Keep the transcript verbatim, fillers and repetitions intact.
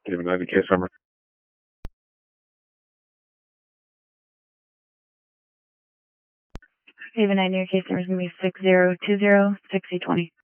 David nine, the case number. David nine, your case number is going to be six zero two zero six eight two zero.